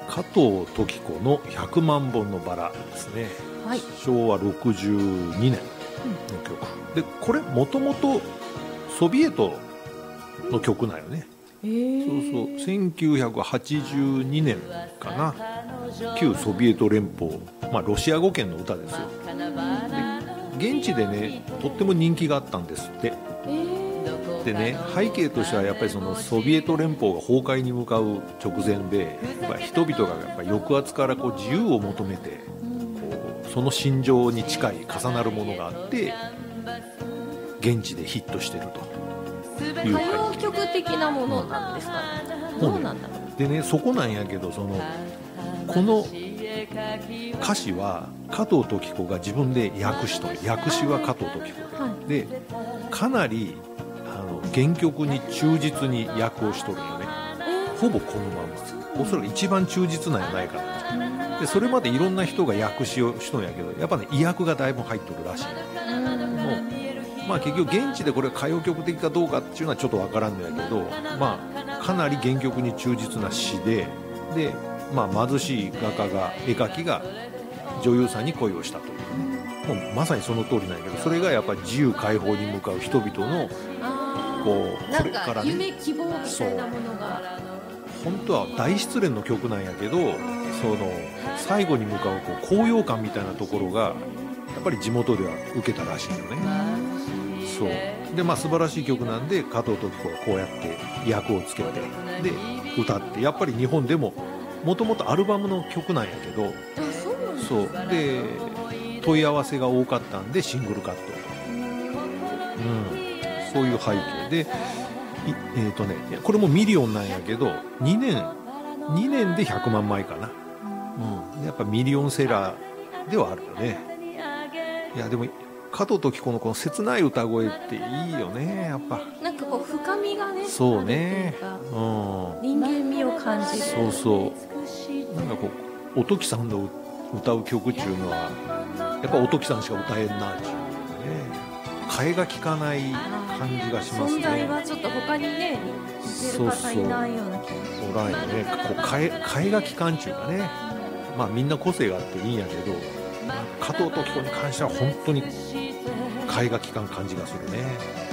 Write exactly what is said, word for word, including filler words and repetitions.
加藤登紀子のひゃくまんぼんのバラですね、 はい、 しょうわろくじゅうにねんの曲、うん、でこれもともとソビエトの曲なんよね、 えー、 そうそうせんきゅうひゃくはちじゅうにねんかな、旧ソビエト連邦、まあ、ロシア語圏の歌ですよ。で現地でねとっても人気があったんですって、 えー、 でね背景としてはやっぱりそのソビエト連邦が崩壊に向かう直前でやっぱ人々がやっぱ抑圧からこう自由を求めてこうその心情に近い重なるものがあって現地でヒットしてるという背景。 歌謡曲的なものなんですかね、うん、どうなんだろう。 でねそこなんやけどそのこの歌詞は加藤登紀子が自分で訳しとる。訳詞は加藤登紀子で、はい、でかなりあの原曲に忠実に訳をしとるよね、えー、ほぼこのままおそらく一番忠実なんやないかな。でそれまでいろんな人が訳詞をしとんやけどやっぱね意訳がだいぶ入っとるらしい。もうまあ結局現地でこれ歌謡曲的かどうかっていうのはちょっとわからんのやけど、まあかなり原曲に忠実な詩ででまあ、貧しい画家が絵描きが女優さんに恋をしたというね、もうまさにその通りなんやけどそれがやっぱり自由解放に向かう人々のこうこれからね夢希望みたいなものが本当は大失恋の曲なんやけどその最後に向かうこう高揚感みたいなところがやっぱり地元では受けたらしいよね。そうでまあ素晴らしい曲なんで加藤登紀子がこうやって訳をつけてで歌ってやっぱり日本でももともとアルバムの曲なんやけど、そうで問い合わせが多かったんでシングルカット、うん、そういう背景でえーとね、これもミリオンなんやけどにねんにねんでひゃくまんまいかな、うん、やっぱミリオンセラーではあるよね。いやでも加藤登紀子のこの切ない歌声っていいよね。やっぱなんかこう深みがねそうね、 うん、人間味を感じる。 そうそうなんかこうおときさんの歌う曲っていうのはやっぱおときさんしか歌えんなっていうね替えが利かない感じがしますね。 存在はちょっと他にね似てる方いないような気がする。 おらんよね。こう替え替えが利かんっていうかね、まあみんな個性があっていいんやけど加藤登紀子に関しては本当に替えが利かん感じがするね。